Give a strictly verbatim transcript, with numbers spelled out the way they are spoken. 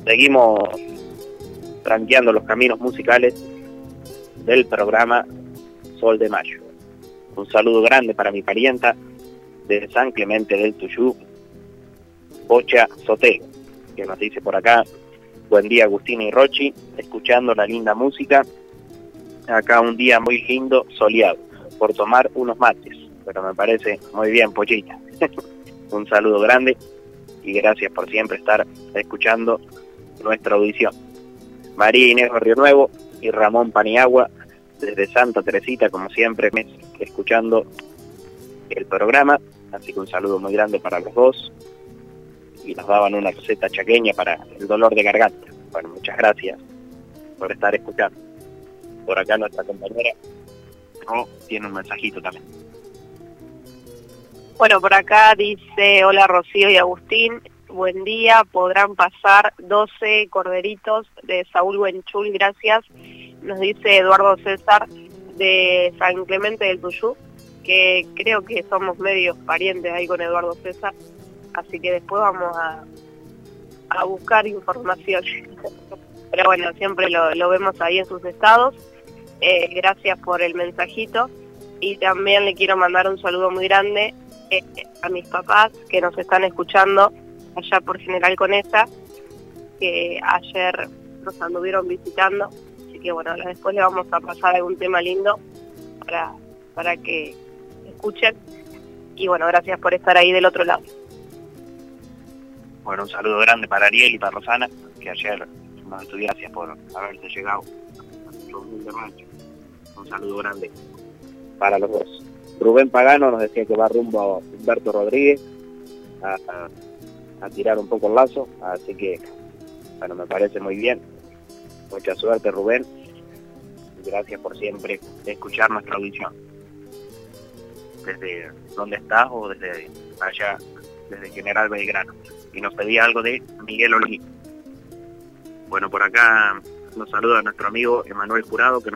Seguimos tranqueando los caminos musicales del programa Sol de Mayo. Un saludo grande para mi parienta de San Clemente del Tuyú, Pocha Sotelo, que nos dice por acá: buen día Agustina y Rochi, escuchando la linda música. Acá un día muy lindo, soleado, por tomar unos mates, pero me parece muy bien, Pochita. Un saludo grande y gracias por siempre estar escuchando nuestra audición. María Inés Río Nuevo y Ramón Paniagua desde Santa Teresita, como siempre, escuchando el programa, así que un saludo muy grande para los dos. Y nos daban una receta chaqueña para el dolor de garganta. Bueno, muchas gracias por estar escuchando. Por acá nuestra compañera oh, tiene un mensajito también. Bueno, por acá dice: hola Rocío y Agustín, buen día, podrán pasar doce corderitos de Saúl Buenchul, gracias. Nos dice Eduardo César de San Clemente del Tuyú, que creo que somos medios parientes ahí con Eduardo César, así que después vamos a, a buscar información. Pero bueno, siempre lo, lo vemos ahí en sus estados. Eh, gracias por el mensajito, y también le quiero mandar un saludo muy grande eh, a mis papás que nos están escuchando allá por General Conesa, que ayer nos anduvieron visitando, así que bueno, después le vamos a pasar algún tema lindo para, para que escuchen, y bueno, gracias por estar ahí del otro lado. Bueno, un saludo grande para Ariel y para Rosana, que ayer nos estuvieron, gracias por haberse llegado. Un saludo grande para los dos. Rubén Pagano nos decía que va rumbo a Humberto Rodríguez a, a, a tirar un poco el lazo, así que bueno, me parece muy bien. Mucha suerte, Rubén, y gracias por siempre escuchar nuestra audición desde donde estás o desde allá, desde General Belgrano. Y nos pedía algo de Miguel Olguín. Bueno, por acá nos saluda nuestro amigo Emanuel Jurado, que